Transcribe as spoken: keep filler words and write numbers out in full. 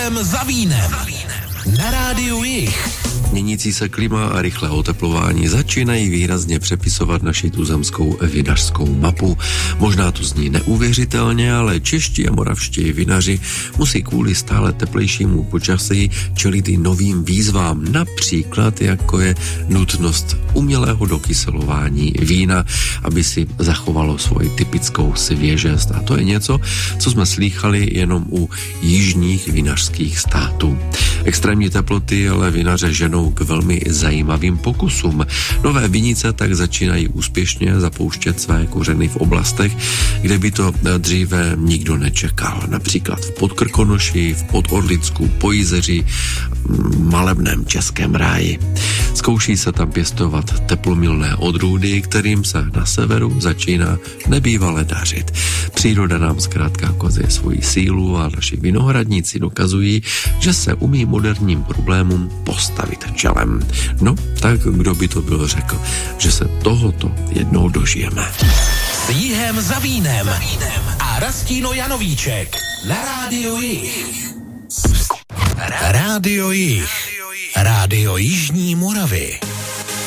Jihem za vínem. Na rádiu Jih. Měnící se klima a rychlé oteplování začínají výrazně přepisovat naši tuzemskou vinařskou mapu. Možná to zní neuvěřitelně, ale čeští a moravští vinaři musí kvůli stále teplejšímu počasí čelit i novým výzvám, například jako je nutnost umělého dokyselování vína, aby si zachovalo svoji typickou svěžest. A to je něco, co jsme slýchali jenom u jižních vinařských států. Extrémní teploty ale vinaře ženou k velmi zajímavým pokusům. Nové vinice tak začínají úspěšně zapouštět své kořeny v oblastech, kde by to dříve nikdo nečekal. Například v Podkrkonoši, v Podorlicku, Pojizeři, malebném Českém ráji. Zkouší se tam pěstovat teplomilné odrůdy, kterým se na severu začíná nebývale dařit. Příroda nám zkrátka ukazuje svoji sílu a naši vinohradníci dokazují, že se umí moderním problémům postavit čelem. No, tak kdo by to byl řekl, že se tohoto jednou dožijeme. S Jihem za vínem a Rastíno Janovíček na rádiu Jih. Rádio Jih. Rádio Jižní Moravy.